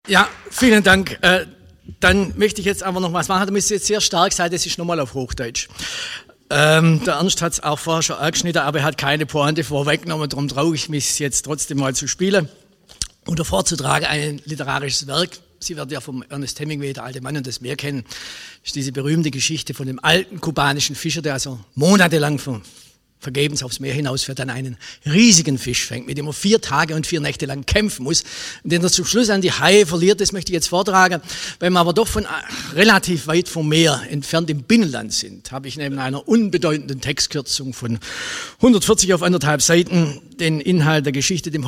Ja, vielen Dank. Dann möchte ich jetzt aber noch was machen. Da müsst ihr jetzt sehr stark sein, das ist nochmal auf Hochdeutsch. Der Ernst hat es auch vorher schon angeschnitten, aber er hat keine Pointe vorweggenommen. Darum traue ich mich jetzt trotzdem mal zu spielen oder vorzutragen, ein literarisches Werk. Sie werden ja vom Ernest Hemingway, der alte Mann und das Meer kennen. Das ist diese berühmte Geschichte von dem alten kubanischen Fischer, der also monatelang vergebens aufs Meer hinausfährt, dann einen riesigen Fisch fängt, mit dem er 4 Tage und 4 Nächte lang kämpfen muss, und den er zum Schluss an die Haie verliert. Das möchte ich jetzt vortragen. Wenn wir aber doch von relativ weit vom Meer entfernt im Binnenland sind, habe ich neben einer unbedeutenden Textkürzung von 140 auf 1,5 Seiten den Inhalt der Geschichte, dem